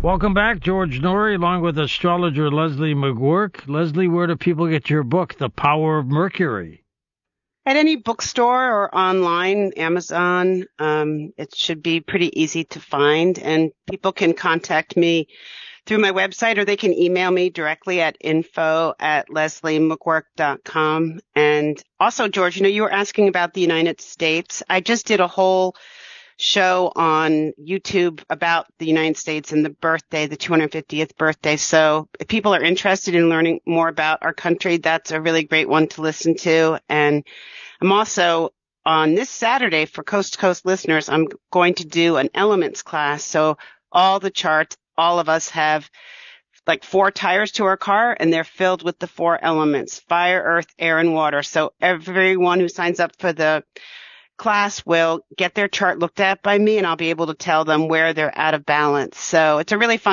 Welcome back, George Noory, along with astrologer Leslie McGurk. Leslie, where do people get your book, The Power of Mercury? At any bookstore or online, Amazon. It should be pretty easy to find, and people can contact me through my website, or they can email me directly at info@lesliemcgurk.com. And also, George, you were asking about the United States. I just did a whole show on YouTube about the United States and the 250th birthday. So if people are interested in learning more about our country, that's a really great one to listen to. And I'm also on this Saturday for Coast to Coast listeners, I'm going to do an elements class. So all the charts, all of us have like 4 tires to our car, and they're filled with the 4 elements: fire, earth, air, and water. So everyone who signs up for the class will get their chart looked at by me, and I'll be able to tell them where they're out of balance. So it's a really fun